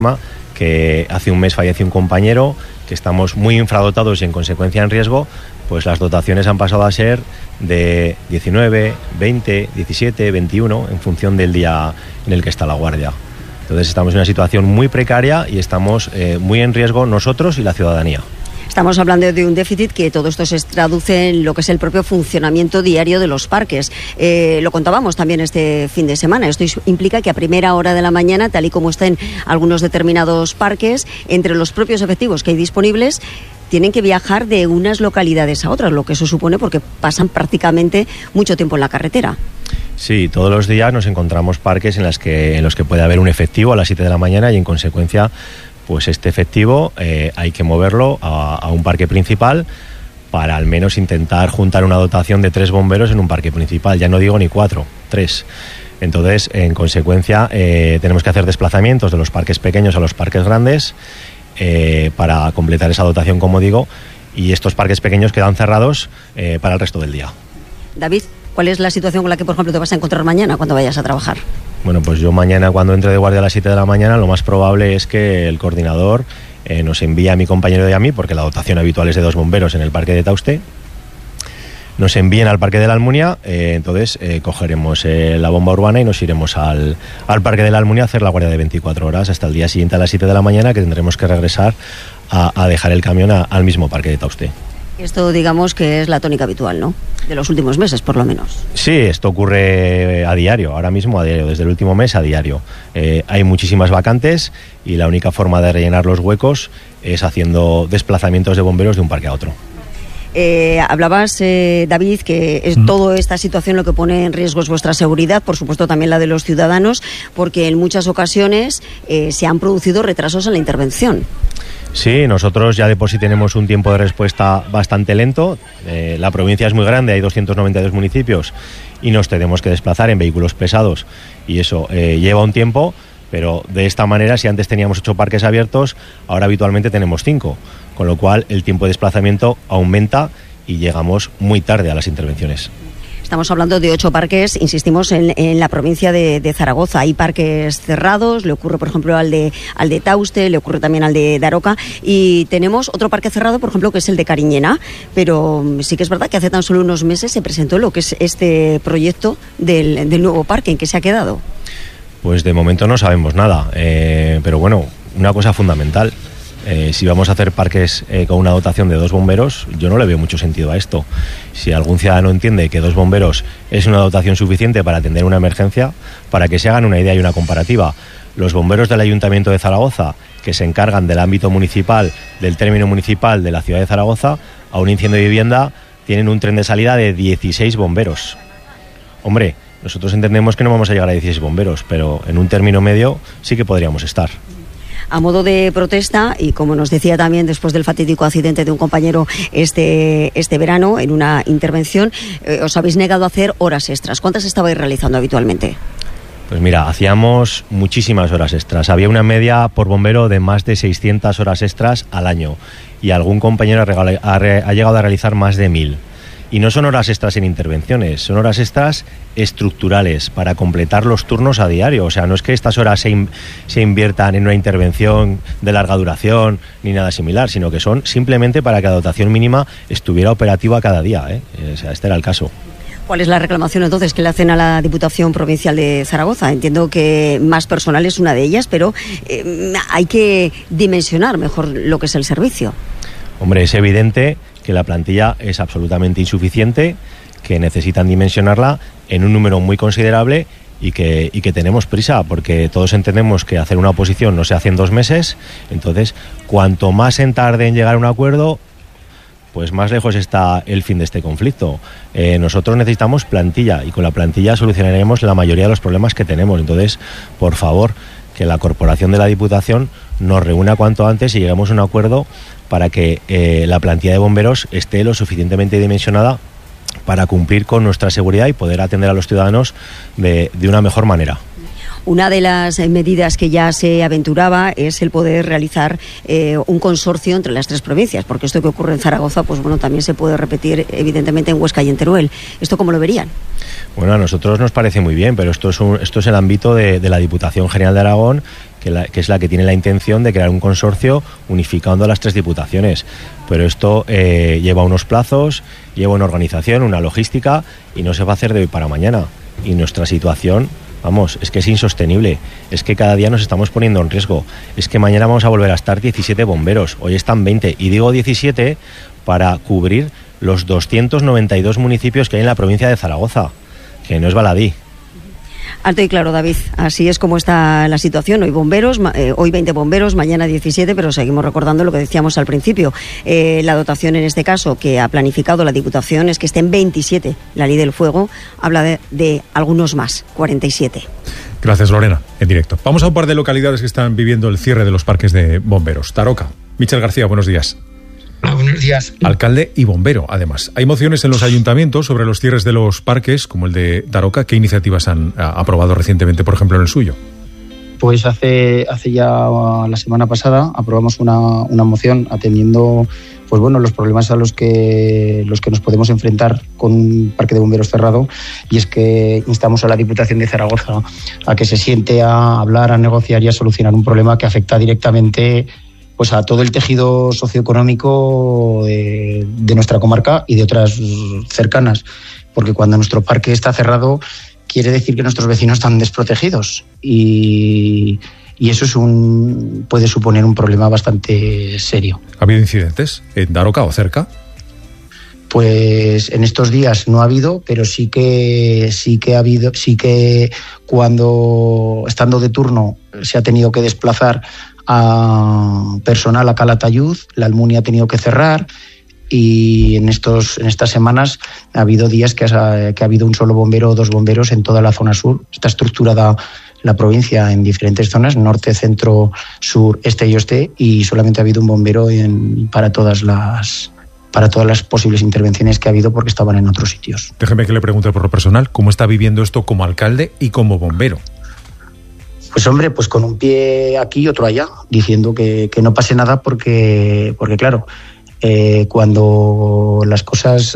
que hace un mes falleció un compañero, que estamos muy infradotados y en consecuencia en riesgo, pues las dotaciones han pasado a ser de 19, 20, 17, 21 en función del día en el que está la guardia. Entonces estamos en una situación muy precaria y estamos muy en riesgo nosotros y la ciudadanía. Estamos hablando de un déficit que todo esto se traduce en lo que es el propio funcionamiento diario de los parques. Lo contábamos también este fin de semana. Esto implica que a primera hora de la mañana, tal y como está en algunos determinados parques, entre los propios efectivos que hay disponibles, tienen que viajar de unas localidades a otras, lo que eso supone porque pasan prácticamente mucho tiempo en la carretera. Sí, todos los días nos encontramos parques en los que puede haber un efectivo a las 7 de la mañana y en consecuencia pues este efectivo hay que moverlo a un parque principal para al menos intentar juntar una dotación de 3 bomberos en un parque principal. Ya no digo ni 4, 3. Entonces, en consecuencia, tenemos que hacer desplazamientos de los parques pequeños a los parques grandes para completar esa dotación, como digo, y estos parques pequeños quedan cerrados para el resto del día. David, ¿cuál es la situación con la que, por ejemplo, te vas a encontrar mañana cuando vayas a trabajar? Bueno, pues yo mañana cuando entre de guardia a las 7 de la mañana lo más probable es que el coordinador nos envíe a mi compañero y a mí, porque la dotación habitual es de 2 bomberos en el parque de Tauste, nos envíen al parque de la Almunia, entonces cogeremos la bomba urbana y nos iremos al parque de la Almunia a hacer la guardia de 24 horas hasta el día siguiente a las 7 de la mañana, que tendremos que regresar a dejar el camión al mismo parque de Tauste. Esto digamos que es la tónica habitual, ¿no? De los últimos meses, por lo menos. Sí, esto ocurre a diario, ahora mismo a diario, desde el último mes a diario. Hay muchísimas vacantes y la única forma de rellenar los huecos es haciendo desplazamientos de bomberos de un parque a otro. Hablabas, David, que es toda esta situación lo que pone en riesgo es vuestra seguridad, por supuesto también la de los ciudadanos, porque en muchas ocasiones se han producido retrasos en la intervención. Sí, nosotros ya de por sí tenemos un tiempo de respuesta bastante lento. La provincia es muy grande, hay 292 municipios y nos tenemos que desplazar en vehículos pesados y eso lleva un tiempo, pero de esta manera, si antes teníamos 8 parques abiertos, ahora habitualmente tenemos 5, con lo cual el tiempo de desplazamiento aumenta y llegamos muy tarde a las intervenciones. Estamos hablando de 8 parques, insistimos, en la provincia de Zaragoza. Hay parques cerrados, le ocurre, por ejemplo, al de Tauste, le ocurre también al de Daroca, y tenemos otro parque cerrado, por ejemplo, que es el de Cariñena, pero sí que es verdad que hace tan solo unos meses se presentó lo que es este proyecto del nuevo parque. ¿En qué se ha quedado? Pues de momento no sabemos nada, pero bueno, una cosa fundamental. Si vamos a hacer parques con una dotación de 2 bomberos, yo no le veo mucho sentido a esto. Si algún ciudadano entiende que 2 bomberos es una dotación suficiente para atender una emergencia, para que se hagan una idea y una comparativa, los bomberos del Ayuntamiento de Zaragoza, que se encargan del ámbito municipal, del término municipal de la ciudad de Zaragoza, a un incendio de vivienda, tienen un tren de salida de 16 bomberos. Hombre, nosotros entendemos que no vamos a llegar a 16 bomberos, pero en un término medio sí que podríamos estar. A modo de protesta, y como nos decía también después del fatídico accidente de un compañero este verano en una intervención, os habéis negado a hacer horas extras. ¿Cuántas estabais realizando habitualmente? Pues mira, hacíamos muchísimas horas extras. Había una media por bombero de más de 600 horas extras al año y algún compañero ha llegado a realizar más de 1000. Y no son horas extras en intervenciones, son horas extras estructurales para completar los turnos a diario. O sea, no es que estas horas se inviertan en una intervención de larga duración ni nada similar, sino que son simplemente para que la dotación mínima estuviera operativa cada día, O sea, este era el caso. ¿Cuál es la reclamación entonces que le hacen a la Diputación Provincial de Zaragoza? Entiendo que más personal es una de ellas, pero hay que dimensionar mejor lo que es el servicio. Hombre, es evidente que la plantilla es absolutamente insuficiente, que necesitan dimensionarla en un número muy considerable y que tenemos prisa, porque todos entendemos que hacer una oposición no se hace en 2 meses, entonces cuanto más se tarde en llegar a un acuerdo, pues más lejos está el fin de este conflicto. Nosotros necesitamos plantilla y con la plantilla solucionaremos la mayoría de los problemas que tenemos. Entonces, por favor, que la corporación de la Diputación nos reúna cuanto antes y lleguemos a un acuerdo para que la plantilla de bomberos esté lo suficientemente dimensionada para cumplir con nuestra seguridad y poder atender a los ciudadanos de una mejor manera. Una de las medidas que ya se aventuraba es el poder realizar un consorcio entre las 3 provincias, porque esto que ocurre en Zaragoza, pues bueno, también se puede repetir evidentemente en Huesca y en Teruel. ¿Esto cómo lo verían? Bueno, a nosotros nos parece muy bien, pero esto es el ámbito de la Diputación General de Aragón que es la que tiene la intención de crear un consorcio unificando a las 3 diputaciones. Pero esto lleva unos plazos, lleva una organización, una logística, y no se va a hacer de hoy para mañana. Y nuestra situación, vamos, es que es insostenible. Es que cada día nos estamos poniendo en riesgo. Es que mañana vamos a volver a estar 17 bomberos. Hoy están 20. Y digo 17 para cubrir los 292 municipios que hay en la provincia de Zaragoza, que no es baladí. Alto y claro, David, así es como está la situación. Hoy hoy 20 bomberos, mañana 17, pero seguimos recordando lo que decíamos al principio. La dotación en este caso que ha planificado la Diputación es que estén 27. La Ley del Fuego habla de algunos más, 47. Gracias, Lorena, en directo. Vamos a un par de localidades que están viviendo el cierre de los parques de bomberos. Daroca. Michel García, buenos días. Hola, buenos días. Alcalde y bombero, además. Hay mociones en los ayuntamientos sobre los cierres de los parques, como el de Daroca. ¿Qué iniciativas han aprobado recientemente, por ejemplo, en el suyo? Pues hace ya la semana pasada aprobamos una moción atendiendo los problemas a los que nos podemos enfrentar con un parque de bomberos cerrado, y es que instamos a la Diputación de Zaragoza a que se siente a hablar, a negociar y a solucionar un problema que afecta directamente a todo el tejido socioeconómico de nuestra comarca y de otras cercanas, porque cuando nuestro parque está cerrado quiere decir que nuestros vecinos están desprotegidos, y eso puede suponer un problema bastante serio. ¿Ha habido incidentes en Daroca o cerca? Pues en estos días no ha habido, pero sí que cuando, estando de turno, se ha tenido que desplazar a personal a Calatayud, la Almunia ha tenido que cerrar, y en estas semanas ha habido días que ha habido un solo bombero o 2 bomberos en toda la zona sur. Está estructurada la provincia en diferentes zonas, norte, centro, sur, este y oeste, y solamente ha habido un bombero para todas las posibles intervenciones que ha habido, porque estaban en otros sitios. Déjeme que le pregunte por lo personal, ¿cómo está viviendo esto como alcalde y como bombero? Pues hombre, pues con un pie aquí y otro allá, diciendo que no pase nada, porque claro, cuando las cosas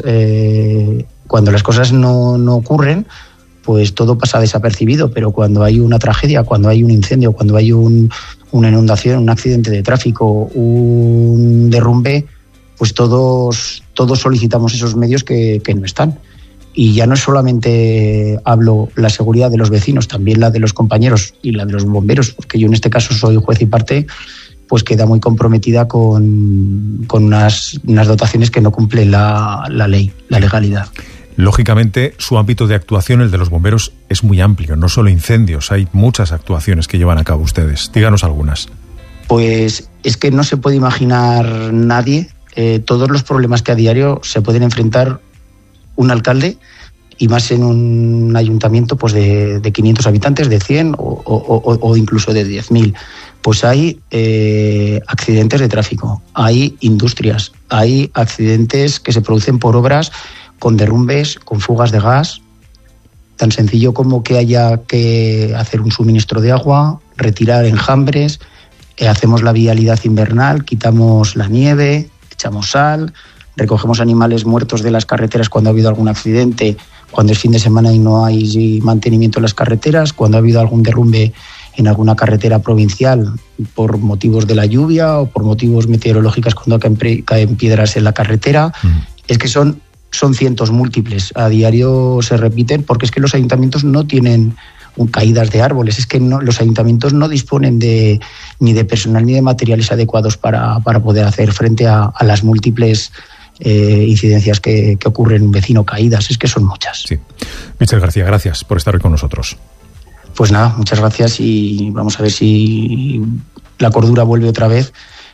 no ocurren, pues todo pasa desapercibido, pero cuando hay una tragedia, cuando hay un incendio, cuando hay una inundación, un accidente de tráfico, un derrumbe, pues todos solicitamos esos medios que no están. Y ya no solamente hablo la seguridad de los vecinos, también la de los compañeros y la de los bomberos, porque yo en este caso soy juez y parte, pues queda muy comprometida con unas dotaciones que no cumplen la ley, la legalidad. Lógicamente, su ámbito de actuación, el de los bomberos, es muy amplio, no solo incendios, hay muchas actuaciones que llevan a cabo ustedes. Díganos algunas. Pues es que no se puede imaginar nadie todos los problemas que a diario se pueden enfrentar un alcalde, y más en un ayuntamiento pues de 500 habitantes, de 100 o incluso de 10.000. Pues hay accidentes de tráfico, hay industrias, hay accidentes que se producen por obras con derrumbes, con fugas de gas, tan sencillo como que haya que hacer un suministro de agua, retirar enjambres, hacemos la vialidad invernal, quitamos la nieve, echamos sal, recogemos animales muertos de las carreteras cuando ha habido algún accidente, cuando es fin de semana y no hay mantenimiento en las carreteras, cuando ha habido algún derrumbe en alguna carretera provincial por motivos de la lluvia o por motivos meteorológicos, cuando caen piedras en la carretera. Es que son cientos múltiples. A diario se repiten, porque es que los ayuntamientos no tienen caídas de árboles, es que los ayuntamientos no disponen ni de personal ni de materiales adecuados para poder hacer frente a las múltiples incidencias que ocurren, vecino, caídas, es que son muchas. Sí. Michel García, gracias por estar hoy con nosotros. Pues nada, muchas gracias, y vamos a ver si la cordura vuelve otra vez,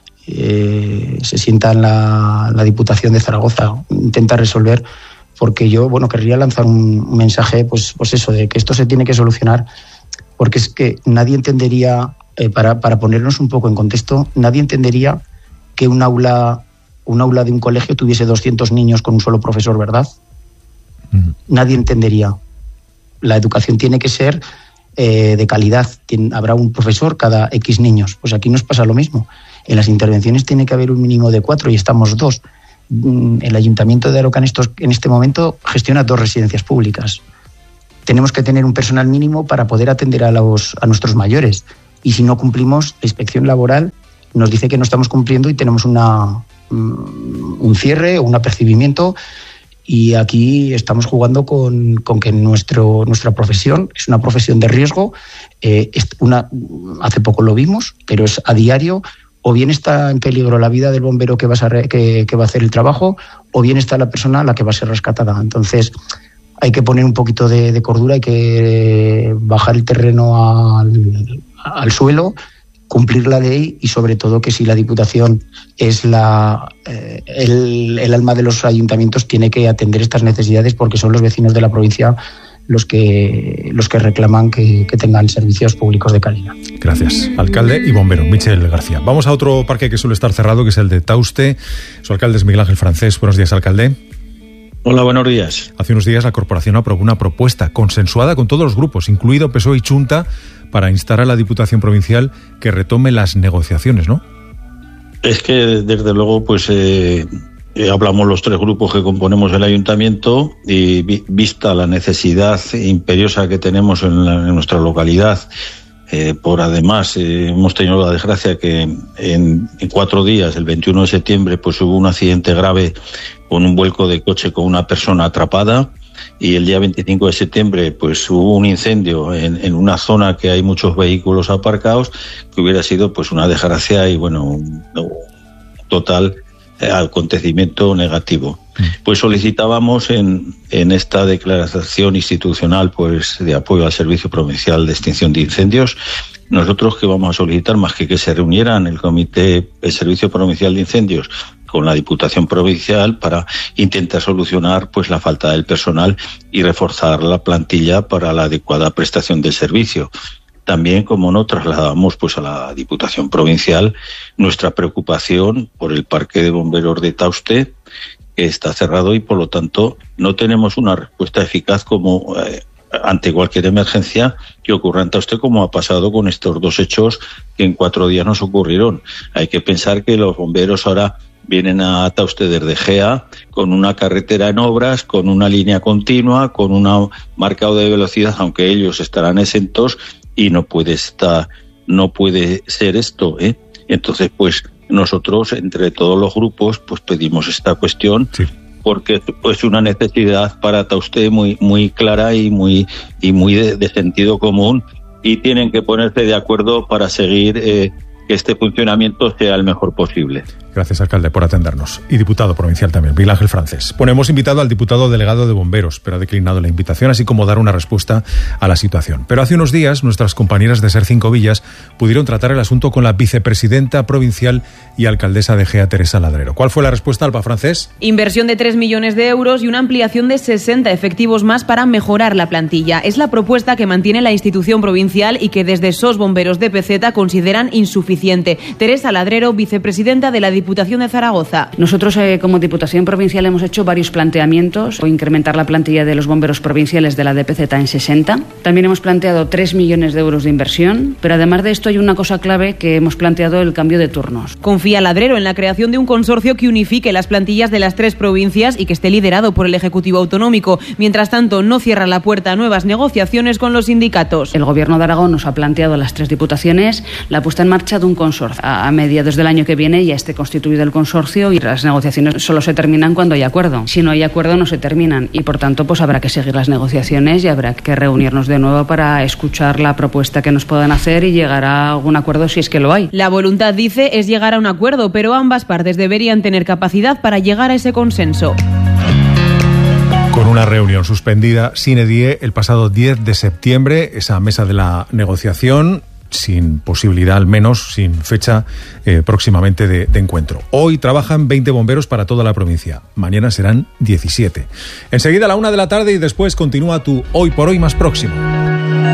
se sienta en la Diputación de Zaragoza, intenta resolver, porque yo querría lanzar un mensaje, pues eso, de que esto se tiene que solucionar, porque es que nadie entendería, para ponernos un poco en contexto, nadie entendería que un aula de un colegio tuviese 200 niños con un solo profesor, ¿verdad? Nadie entendería. La educación tiene que ser de calidad. Habrá un profesor cada X niños. Pues aquí nos pasa lo mismo. En las intervenciones tiene que haber un mínimo de 4 y estamos 2. El Ayuntamiento de Daroca en este momento gestiona 2 residencias públicas. Tenemos que tener un personal mínimo para poder atender a nuestros mayores. y si no cumplimos, la inspección laboral nos dice que no estamos cumpliendo y tenemos un cierre o un apercibimiento. Y aquí estamos jugando con que nuestra profesión es una profesión de riesgo. Hace poco lo vimos, pero es a diario. O bien está en peligro la vida del bombero que va a hacer el trabajo, o bien está la persona a la que va a ser rescatada. Entonces hay que poner un poquito de cordura, hay que bajar el terreno al suelo, cumplir la ley y sobre todo que si la Diputación es el alma de los ayuntamientos, tiene que atender estas necesidades porque son los vecinos de la provincia los que reclaman que tengan servicios públicos de calidad. Gracias, alcalde y bombero Michel García. Vamos a otro parque que suele estar cerrado, que es el de Tauste. Su alcalde es Miguel Ángel Francés. Buenos días, alcalde. Hola, buenos días. Hace unos días la corporación aprobó una propuesta consensuada con todos los grupos, incluido PSOE y Chunta, para instar a la Diputación Provincial que retome las negociaciones, ¿no? Es que, desde luego, pues hablamos los tres grupos que componemos el ayuntamiento y vista la necesidad imperiosa que tenemos en nuestra localidad, además hemos tenido la desgracia que en 4 días, el 21 de septiembre, pues hubo un accidente grave con un vuelco de coche con una persona atrapada. Y el día 25 de septiembre pues hubo un incendio en una zona que hay muchos vehículos aparcados, que hubiera sido pues una desgracia y un total acontecimiento negativo. Pues solicitábamos en esta declaración institucional pues de apoyo al Servicio Provincial de Extinción de Incendios, nosotros que vamos a solicitar más que se reunieran el Comité del Servicio Provincial de Incendios con la Diputación Provincial para intentar solucionar pues la falta del personal y reforzar la plantilla para la adecuada prestación del servicio. También, como no, trasladamos pues a la Diputación Provincial nuestra preocupación por el Parque de Bomberos de Tauste, que está cerrado y por lo tanto no tenemos una respuesta eficaz como ante cualquier emergencia que ocurra en Tauste, como ha pasado con estos 2 hechos que en 4 días nos ocurrieron. Hay que pensar que los bomberos ahora vienen a Tauste desde Gea con una carretera en obras, con una línea continua, con un marcado de velocidad, aunque ellos estarán exentos, y no puede ser esto, ¿eh? Entonces, pues nosotros entre todos los grupos pues pedimos esta cuestión. Sí. Porque es pues una necesidad para Tauste muy clara y muy de sentido común, y tienen que ponerse de acuerdo para seguir que este funcionamiento sea el mejor posible. Gracias, alcalde, por atendernos. Y diputado provincial también, Miguel Ángel Francés. Bueno, hemos invitado al diputado delegado de Bomberos, pero ha declinado la invitación, así como dar una respuesta a la situación. Pero hace unos días, nuestras compañeras de Ser 5 Villas pudieron tratar el asunto con la vicepresidenta provincial y alcaldesa de Gea, Teresa Ladrero. ¿Cuál fue la respuesta, Alba Francés? Inversión de 3 millones de euros y una ampliación de 60 efectivos más para mejorar la plantilla. Es la propuesta que mantiene la institución provincial y que desde SOS Bomberos de PZ consideran insuficiente. Teresa Ladrero, vicepresidenta de la Diputación de Zaragoza. Nosotros como Diputación Provincial hemos hecho varios planteamientos o incrementar la plantilla de los bomberos provinciales de la DPZ en 60. También hemos planteado 3 millones de euros de inversión, pero además de esto hay una cosa clave que hemos planteado: el cambio de turnos. Confía Ladrero en la creación de un consorcio que unifique las plantillas de las 3 provincias y que esté liderado por el Ejecutivo Autonómico. Mientras tanto, no cierra la puerta a nuevas negociaciones con los sindicatos. El Gobierno de Aragón nos ha planteado a las 3 diputaciones la puesta en marcha de un consorcio. A mediados del año que viene ya esté constituido el consorcio y las negociaciones solo se terminan cuando hay acuerdo. Si no hay acuerdo, no se terminan y por tanto pues habrá que seguir las negociaciones y habrá que reunirnos de nuevo para escuchar la propuesta que nos puedan hacer y llegar a algún acuerdo si es que lo hay. La voluntad, dice, es llegar a un acuerdo, pero ambas partes deberían tener capacidad para llegar a ese consenso. Con una reunión suspendida sine die el pasado 10 de septiembre, esa mesa de la negociación sin posibilidad, al menos sin fecha próximamente de encuentro. Hoy trabajan 20 bomberos para toda la provincia. Mañana serán 17. Enseguida a la 1 de la tarde y después continúa tu Hoy por Hoy más próximo.